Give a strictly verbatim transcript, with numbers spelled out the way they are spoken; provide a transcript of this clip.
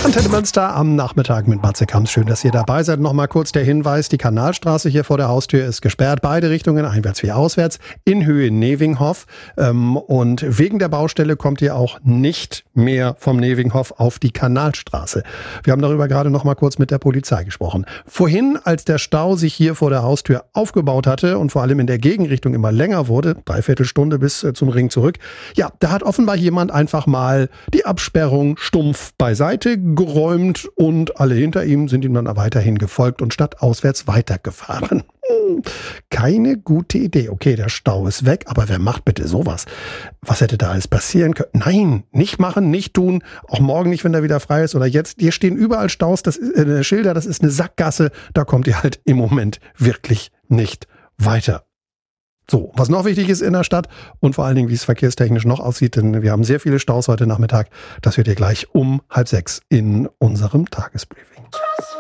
Antenne Münster am Nachmittag mit Matze Kamps. Schön, dass ihr dabei seid. Nochmal kurz der Hinweis, die Kanalstraße hier vor der Haustür ist gesperrt. Beide Richtungen, einwärts wie auswärts, in Höhe Nevinghof. Und wegen der Baustelle kommt ihr auch nicht mehr vom Nevinghof auf die Kanalstraße. Wir haben darüber gerade noch mal kurz mit der Polizei gesprochen. Vorhin, als der Stau sich hier vor der Haustür aufgebaut hatte und vor allem in der Gegenrichtung immer länger wurde, dreiviertel Stunde bis zum Ring zurück, ja, da hat offenbar jemand einfach mal die Absperrung stumpf beiseite geräumt und alle hinter ihm sind ihm dann weiterhin gefolgt und statt auswärts weitergefahren. Keine gute Idee. Okay, der Stau ist weg, aber wer macht bitte sowas? Was hätte da alles passieren können? Nein, nicht machen, nicht tun. Auch morgen nicht, wenn der wieder frei ist oder jetzt. Hier stehen überall Staus, das ist, äh, Schilder, das ist eine Sackgasse. Da kommt ihr halt im Moment wirklich nicht weiter. So, was noch wichtig ist in der Stadt und vor allen Dingen, wie es verkehrstechnisch noch aussieht, denn wir haben sehr viele Staus heute Nachmittag. Das hört ihr gleich um halb sechs in unserem Tagesbriefing.